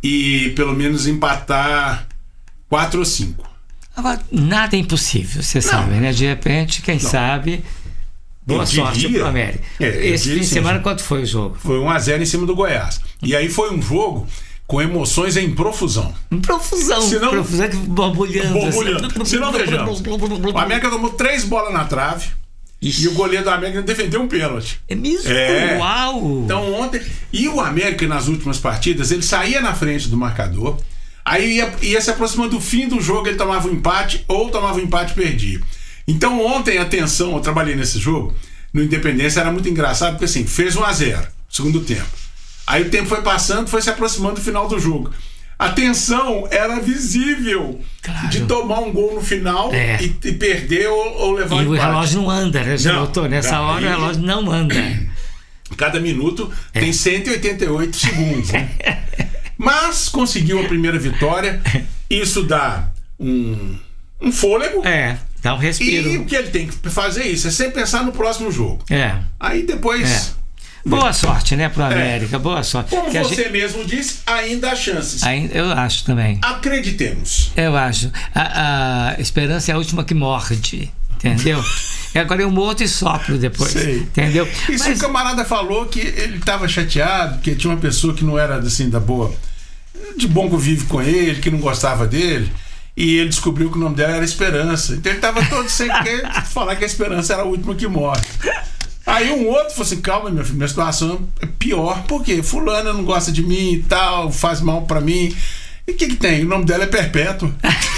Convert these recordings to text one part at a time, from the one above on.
e pelo menos empatar 4 ou 5. Agora, nada é impossível, você sabe, né? De repente, quem sabe... Boa sorte pro América. Esse fim de semana, quanto foi o jogo? Foi 1-0 em cima do Goiás. E aí foi um jogo com emoções em profusão. Profusão que borbulhando. Se não, vejamos. O América tomou 3 bolas na trave. Ixi. E o goleiro do América defendeu um pênalti. É mesmo? Uau! Então ontem... E o América, nas últimas partidas, ele saía na frente do marcador. Aí ia se aproximando do fim do jogo, ele tomava um empate, ou tomava um empate e perdia. Então ontem a tensão, eu trabalhei nesse jogo, no Independência, era muito engraçado, porque assim, fez 1-0, segundo tempo. Aí o tempo foi passando, foi se aproximando do final do jogo. A tensão era visível, claro, de tomar um gol no final e perder ou levar um empate. E o relógio não anda, né? Já notou? Nessa hora o relógio não anda. Cada minuto tem 188 segundos, né? Mas conseguiu a primeira vitória. Isso dá um fôlego. Dá um respiro. E o que ele tem que fazer isso é sempre pensar no próximo jogo. Aí depois... Boa sorte, né, pro América. Boa sorte. Como você mesmo disse, ainda há chances. Eu acho também. Acreditemos. Eu acho. A esperança é a última que morde. Entendeu? Agora eu morto e sopro depois. Sei. Entendeu? Isso. Mas o camarada falou que ele estava chateado, que tinha uma pessoa que não era assim da boa, de bom convívio com ele, que não gostava dele, e ele descobriu que o nome dela era Esperança. Então ele estava todo sem querer falar que a Esperança era a última que morre. Aí um outro falou assim: calma, meu filho, minha situação é pior. Por quê? Fulana não gosta de mim e tal, faz mal pra mim. E o que tem? O nome dela é Perpétua.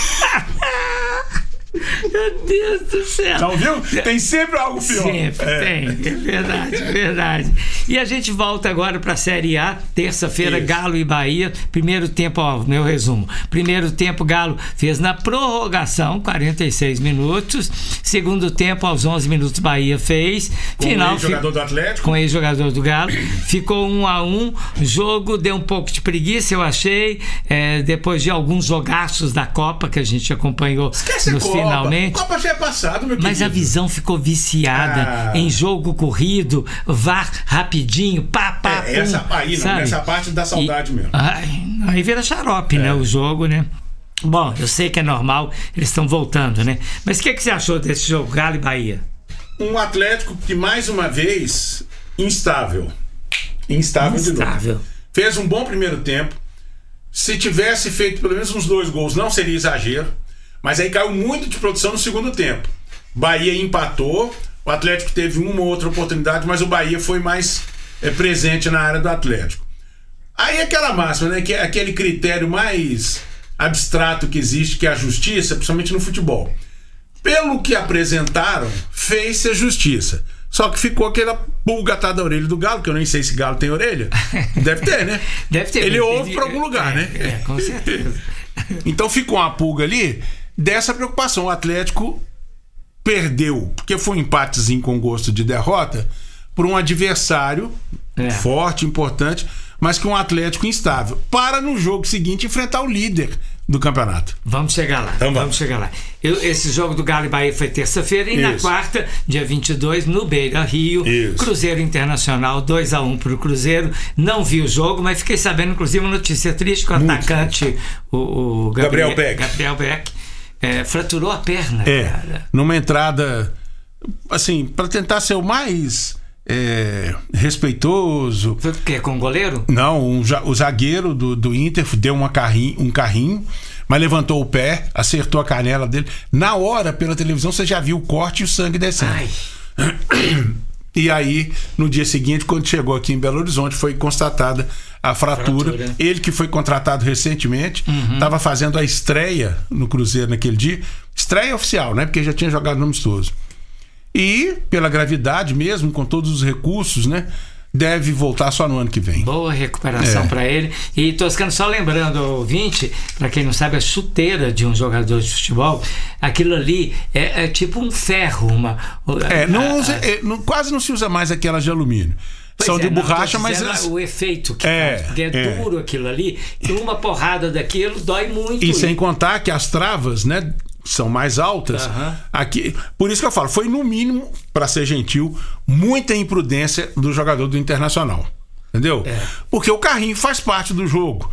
Meu Deus do céu. Então, viu? Tem sempre algo pior. Sempre tem. É verdade. E a gente volta agora para a Série A, terça-feira, Galo e Bahia. Primeiro tempo, meu resumo. Primeiro tempo, Galo fez na prorrogação, 46 minutos. Segundo tempo, aos 11 minutos, Bahia fez. Final, com o ex-jogador do Atlético. Com o ex-jogador do Galo. Ficou 1-1. O jogo deu um pouco de preguiça, eu achei. Depois de alguns jogaços da Copa que a gente acompanhou nos finalmente. Copa já é passado, meu Mas querido. a visão ficou viciada em jogo corrido, VAR rapidinho, essa parte dá saudade mesmo. Aí vira xarope, né? O jogo, né? Bom, eu sei que é normal, eles estão voltando, né? Mas o que você achou desse jogo, Galo e Bahia? Um Atlético que, mais uma vez, instável de novo. Fez um bom primeiro tempo. Se tivesse feito pelo menos uns 2 gols, não seria exagero. Mas aí caiu muito de produção no segundo tempo. Bahia empatou, o Atlético teve uma ou outra oportunidade, mas o Bahia foi mais presente na área do Atlético. Aí aquela máxima, né, que é aquele critério mais abstrato que existe, que é a justiça, principalmente no futebol. Pelo que apresentaram, fez-se a justiça. Só que ficou aquela pulga atrás da orelha do Galo, que eu nem sei se Galo tem orelha. Deve ter, né? Deve ter. Ele ouve para algum lugar, né? Com certeza. Então ficou uma pulga ali dessa preocupação. O Atlético perdeu, porque foi um empatezinho com gosto de derrota, por um adversário forte, importante, mas com um Atlético instável, para no jogo seguinte enfrentar o líder do campeonato. Vamos chegar lá. Vamos chegar lá. Esse jogo do Galo e Bahia foi terça-feira e na quarta, dia 22, no Beira-Rio, Cruzeiro Internacional 2-1 pro Cruzeiro. Não vi o jogo, mas fiquei sabendo, inclusive, uma notícia triste, que o atacante, o Gabriel Beck, fraturou a perna, cara. Numa entrada, assim, para tentar ser o mais respeitoso. Foi o quê? Com o goleiro? Não, o zagueiro do Inter deu um carrinho, mas levantou o pé, acertou a canela dele. Na hora, pela televisão, você já viu o corte e o sangue descendo. E aí, no dia seguinte, quando chegou aqui em Belo Horizonte, foi constatada a fratura. Ele, que foi contratado recentemente, estava fazendo a estreia no Cruzeiro naquele dia. Estreia oficial, né? Porque já tinha jogado no amistoso. E, pela gravidade mesmo, com todos os recursos, né? Deve voltar só no ano que vem. Boa recuperação para ele. E Toscano, só lembrando ao ouvinte, para quem não sabe, a chuteira de um jogador de futebol, aquilo ali é tipo um ferro. Quase não se usa mais aquelas de alumínio. São de borracha, mas o efeito que faz, porque é duro aquilo ali, e uma porrada daquilo dói muito. E sem contar que as travas, né, são mais altas. Aqui, por isso que eu falo, foi no mínimo, para ser gentil, muita imprudência do jogador do Internacional. Entendeu? Porque o carrinho faz parte do jogo.